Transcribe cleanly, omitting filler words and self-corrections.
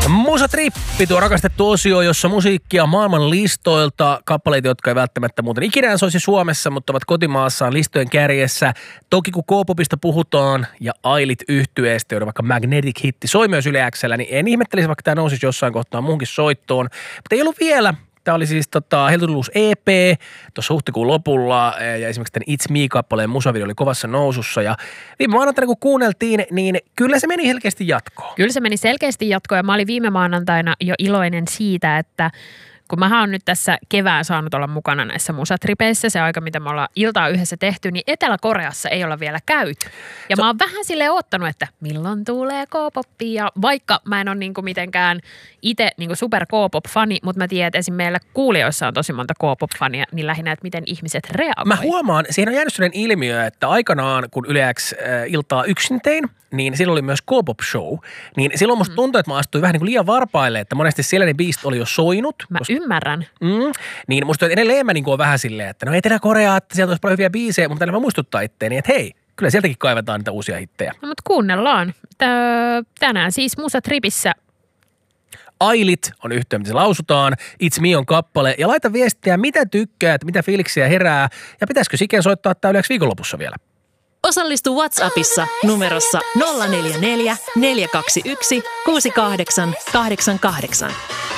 Musatrippi, tuo rakastettu osio, jossa musiikkia maailman listoilta, kappaleita, jotka ei välttämättä muuten ikinä soisi Suomessa, mutta ovat kotimaassaan listojen kärjessä. Toki kun K-popista puhutaan ja Ailit-yhtyeestä, joiden vaikka Magnetic Hitti soi myös Yle X:llä, niin en ihmettelisi, vaikka tämä nousisi jossain kohtaa muunkin soittoon. Mutta ei ollut vielä. Tämä oli siis Heltutuluus EP tuossa huhtikuun lopulla ja esimerkiksi tämän It's Me-kappaleen musavideo oli kovassa nousussa ja viime maanantaina kun kuunneltiin, niin kyllä se meni selkeästi jatkoon. Kyllä se meni selkeästi jatkoon ja mä olin viime maanantaina jo iloinen siitä, että kun mähän on nyt tässä kevään saanut olla mukana näissä musatripeissä, se aika mitä me ollaan iltaa yhdessä tehty, niin Etelä-Koreassa ei olla vielä käyty. Ja mä oon vähän silleen oottanut, että milloin tulee K-poppia, ja vaikka mä en ole niinku mitenkään itse niinku super K-pop-fani, mutta mä tiedän, että esim. Meillä kuulijoissa on tosi monta K-pop-fania, niin lähinnä, että miten ihmiset reagoi. Mä huomaan, siinä on jäänyt sellainen ilmiö, että aikanaan kun Yle X iltaa yksin tein, niin silloin oli myös K-pop show, niin silloin musta tuntui, että mä astuin vähän niin kuin liian varpaille, että monesti siellä ne biisit oli jo soinut. Mä ymmärrän. Niin musta edelleen mä niin kuin on vähän silleen, että no Etelä-Korea, että sieltä olisi paljon hyviä biisejä, mutta täällä mä muistuttaa itteeni, että hei, kyllä sieltäkin kaivetaan niitä uusia hittejä. No mutta kuunnellaan. Tänään siis musatripissä. Ailit on yhtye, mitä se lausutaan. It's Me on kappale. Ja laita viestiä, mitä tykkäät, mitä fiiliksiä herää. Ja pitäisikö Siken soittaa tää Yle X viikonlopussa vielä? Osallistu WhatsAppissa numerossa 044 421 6888.